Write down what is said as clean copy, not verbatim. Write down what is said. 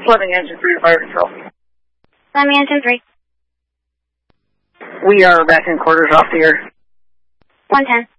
Flooding engine 3 to fire control. Fleming engine 3. We are back in quarters off the air. 110.